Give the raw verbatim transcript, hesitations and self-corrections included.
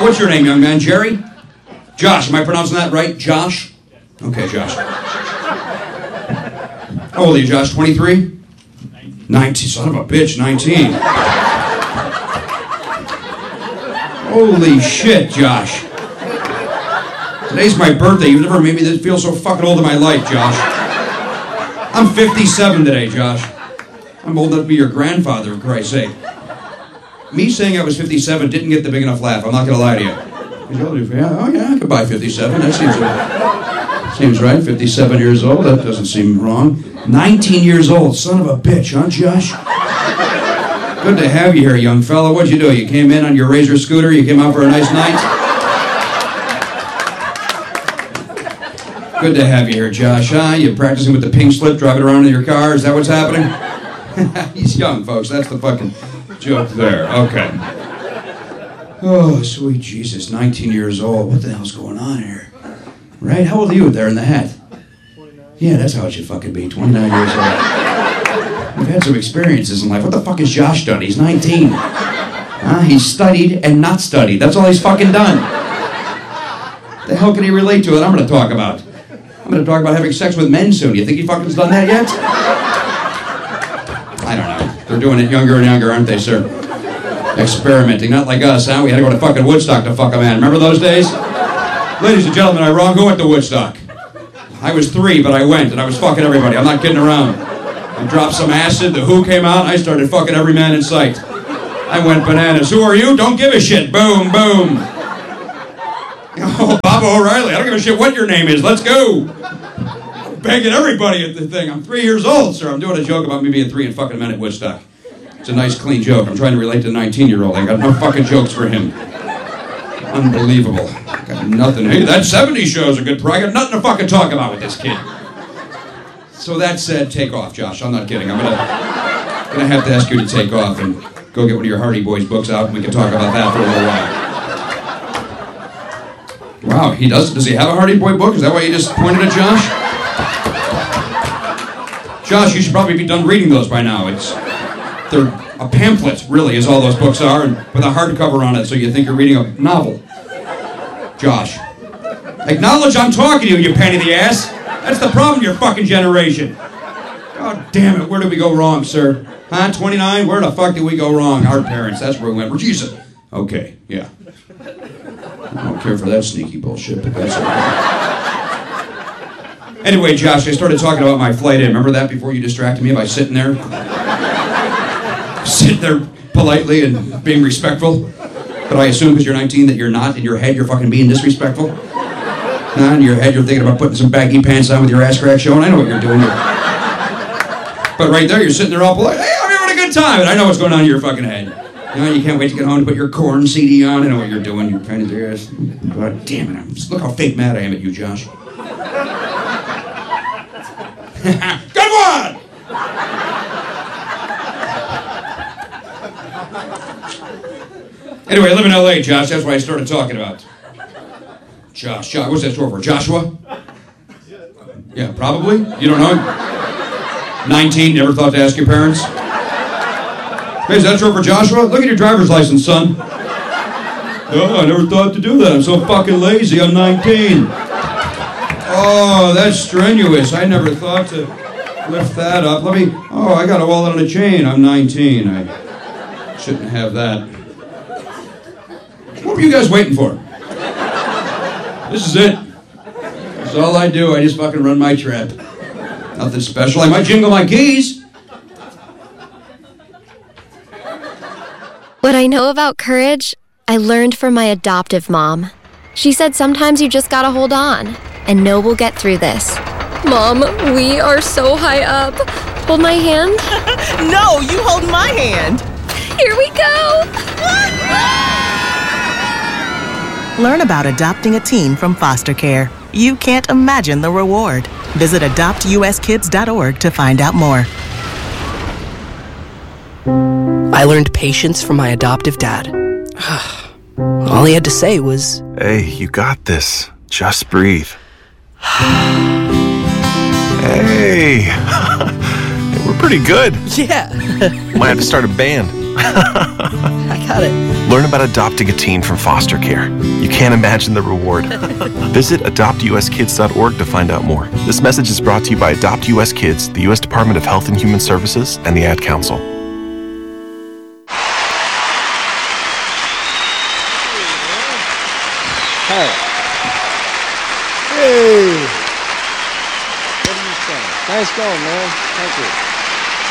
what's your name, young man? Jerry? Josh, am I pronouncing that right? Josh? Okay, Josh. How old are you, Josh? twenty-three? nineteen. Son of a bitch, nineteen. Holy shit, Josh. Today's my birthday. You've never made me feel so fucking old in my life, Josh. I'm fifty-seven today, Josh. I'm old enough to be your grandfather, for Christ's sake. Me saying I was fifty-seven didn't get the big enough laugh. I'm not going to lie to you. Yeah, oh, yeah, I could buy fifty-seven. That seems right. Seems right. fifty-seven years old. That doesn't seem wrong. nineteen years old. Son of a bitch, huh, Josh? Good to have you here, young fella. What'd you do? You came in on your Razor scooter? You came out for a nice night? Good to have you here, Josh, huh? You practicing with the pink slip, driving around in your car? Is that what's happening? He's young, folks. That's the fucking joke there. Okay. Oh, sweet Jesus. nineteen years old. What the hell's going on here? Right? How old are you there in the hat? Yeah, that's how it should fucking be. twenty-nine years old. We've had some experiences in life. What the fuck has Josh done? He's nineteen. Huh? He's studied and not studied. That's all he's fucking done. The hell can he relate to it? I'm going to talk about. I'm going to talk about having sex with men soon. You think he fucking's done that yet? I don't know. They're doing it younger and younger, aren't they, sir? Experimenting. Not like us, huh? We had to go to fucking Woodstock to fuck a man. Remember those days? Ladies and gentlemen, I wrong. Who went to Woodstock? I was three, but I went, and I was fucking everybody. I'm not kidding around. I dropped some acid, the Who came out, I started fucking every man in sight. I went bananas. Who are you? Don't give a shit. Boom, boom. Oh, Bob O'Reilly, I don't give a shit what your name is. Let's go. I'm banging everybody at the thing. I'm three years old, sir. I'm doing a joke about me being three and fucking a man at Woodstock. It's a nice, clean joke. I'm trying to relate to a nineteen-year-old. I got no fucking jokes for him. Unbelievable. I got nothing. Hey, that seventies show's a good pro. I got nothing to fucking talk about with this kid. So that said, take off, Josh. I'm not kidding. I'm gonna, gonna have to ask you to take off and go get one of your Hardy Boys books out, and we can talk about that for a little while. Wow, he does. Does he have a Hardy Boy book? Is that why you just pointed at Josh? Josh, you should probably be done reading those by now. It's they're a pamphlet, really, is all those books are, and with a hardcover on it, so you think you're reading a novel. Josh, acknowledge I'm talking to you, you pain in the ass. That's the problem, your fucking generation. God damn it, where did we go wrong, sir? Huh, twenty-nine? Where the fuck did we go wrong? Our parents, that's where we went. Jesus. Okay, yeah. I don't care for that sneaky bullshit, but that's okay. Anyway, Josh, I started talking about my flight in. Remember that before you distracted me by sitting there? Sitting there politely and being respectful? But I assume because you're nineteen that you're not. In your head, you're fucking being disrespectful? Huh? In your head, you're thinking about putting some baggy pants on with your ass crack showing. I know what you're doing. But right there, you're sitting there all polite. Hey, I'm having a good time. And I know what's going on in your fucking head. You know, you can't wait to get home and put your Korn C D on. I know what you're doing. You're trying to do this. God damn it. I'm, look how fake mad I am at you, Josh. Good one! Anyway, I live in L A, Josh. That's what I started talking about. Josh, Josh, what's that short for? Joshua? Yeah, probably. You don't know? nineteen, never thought to ask your parents? Hey, is that short for Joshua? Look at your driver's license, son. Oh, I never thought to do that. I'm so fucking lazy. I'm nineteen. Oh, that's strenuous. I never thought to lift that up. Let me... Oh, I got a wallet on a chain. I'm nineteen. I shouldn't have that. What were you guys waiting for? This is it. That's all I do. I just fucking run my trap. Nothing special. I might jingle my keys. What I know about courage, I learned from my adoptive mom. She said sometimes you just gotta hold on, and know we'll get through this. Mom, we are so high up. Hold my hand. No, you hold my hand. Here we go. Learn about adopting a teen from foster care. You can't imagine the reward. Visit adopt u s kids dot org to find out more. I learned patience from my adoptive dad. All he had to say was, "Hey, you got this. Just breathe." Hey, we're pretty good. Yeah. Might have to start a band. I got it. Learn about adopting a teen from foster care. You can't imagine the reward. Visit adopt u s kids dot org to find out more. This message is brought to you by Adopt U S Kids, the U S Department of Health and Human Services, and the Ad Council. Hey. Hey. What do you say? Nice going, man. Thank you.